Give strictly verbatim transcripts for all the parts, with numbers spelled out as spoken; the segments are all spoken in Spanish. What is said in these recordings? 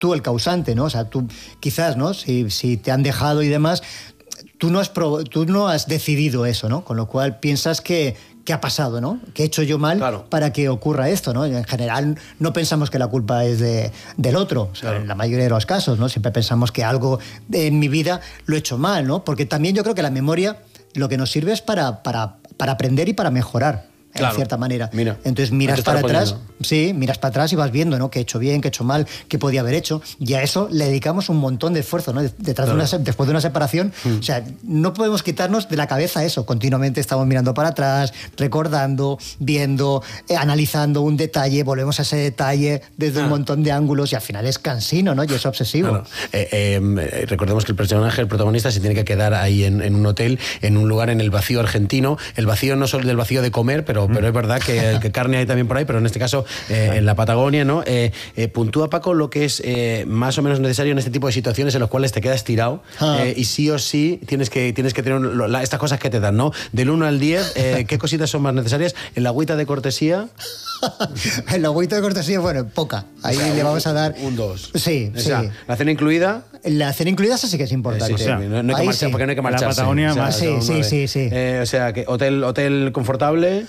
tú el causante, ¿no? O sea, tú quizás, ¿no? Si, si te han dejado y demás, tú no has, provo- tú no has decidido eso, ¿no? Con lo cual piensas que, ¿qué ha pasado, no? ¿Qué he hecho yo mal claro. para que ocurra esto, ¿no? En general no pensamos que la culpa es de, del otro, o sea, Claro. en la mayoría de los casos, ¿no? Siempre pensamos que algo en mi vida lo he hecho mal, ¿no? Porque también yo creo que la memoria lo que nos sirve es para, para, para aprender y para mejorar. Claro. En cierta manera. Mira, entonces miras te para está atrás, poniendo. sí, miras para atrás y vas viendo, ¿no? Qué he hecho bien, qué he hecho mal, qué podía haber hecho. Y a eso le dedicamos un montón de esfuerzo, ¿no? Detrás Claro. de una, se- después de una separación, Mm. o sea, no podemos quitarnos de la cabeza eso. Continuamente estamos mirando para atrás, recordando, viendo, eh, analizando un detalle, volvemos a ese detalle desde Ah. un montón de ángulos y al final es cansino, ¿no? Y es obsesivo. Claro. Eh, eh, recordemos que el personaje, el protagonista, se tiene que quedar ahí en, en un hotel, en un lugar en el vacío argentino. El vacío no solo del vacío de comer, pero, pero es verdad que, que carne hay también por ahí, pero en este caso eh, en la Patagonia, ¿no? Eh, eh, puntúa, Paco, lo que es eh, más o menos necesario en este tipo de situaciones en las cuales te quedas tirado Ah. eh, y sí o sí tienes que, tienes que tener lo- la- estas cosas que te dan, ¿no? Del uno al diez, eh, ¿qué cositas son más necesarias? El agüita de cortesía. El agüita de cortesía, bueno, poca. Ahí O sea, le un- vamos a dar... un dos. Sí, O sí. sea, la cena incluida. La cena incluida, esa sí que es Eh, importante. sí, sí, no, no hay que Ahí marchar, sí. porque no hay que La marcharse. Patagonia más. Sí, son sí, nueve. sí, sí. Eh, o sea, que hotel, hotel confortable.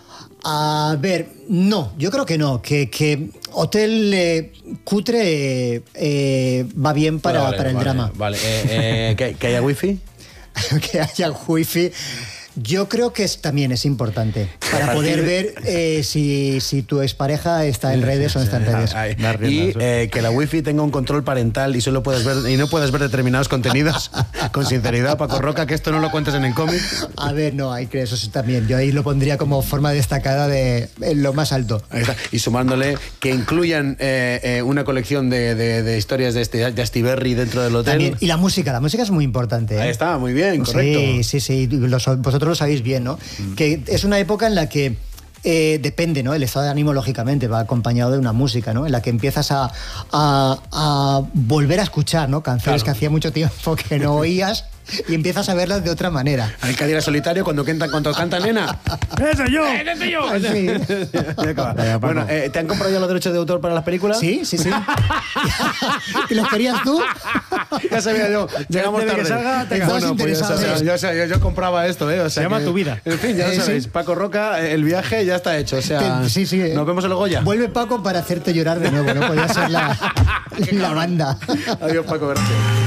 A ver, no, yo creo que no, que, que hotel eh, cutre eh, eh, va bien para, Vale, para el vale, drama. Vale, eh, eh, ¿que, que haya wifi. Que haya wifi. Yo creo que es, también es importante para A partir poder de- ver eh, si, si tu expareja está en redes o no está en redes. Ay, Dar y riendas, eh, que la wifi tenga un control parental y solo puedas ver y no puedas ver determinados contenidos. Con sinceridad, Paco Roca, que esto no lo cuentes en el cómic. A ver, no, hay que eso sí también. Yo ahí lo pondría como forma destacada de en lo más alto. Ahí está. Y sumándole que incluyan eh, eh, una colección de, de- de historias de este de Astiberri dentro del hotel. También. Y la música, la música es muy importante. ¿eh? Ahí está, muy bien, correcto. Sí, sí, sí. Los- vosotros lo sabéis bien, ¿no? Que es una época en la que eh, depende, ¿no? El estado de ánimo, lógicamente, va acompañado de una música, ¿no? En la que empiezas a, a- a volver a escuchar, ¿no? Canciones Claro. que hacía mucho tiempo que no oías y empiezas a verlas de otra manera. Hay que ir a solitario cuando canta, cuando canta nena. ¡Ese yo! ¡Ese yo! Sí. Ya acaba. Vaya, Paco. Bueno, eh, ¿te han comprado ya los derechos de autor para las películas? Sí, sí, sí. ¿Y los querías tú? Ya sabía yo. Llegamos Antes de que tarde. salga, te Estabas Bueno, pues ya interesado, sabía, ¿eh? yo, sabía, yo compraba esto, ¿eh? O sea Se llama que- Tu Vida. En fin, ya lo Eh, sí. sabéis. Paco Roca, el viaje ya está hecho. O sea, Te- sí, sí. nos vemos en el Goya. Vuelve Paco para hacerte llorar de nuevo, ¿no? Podía ser la, la banda. Adiós, Paco, gracias.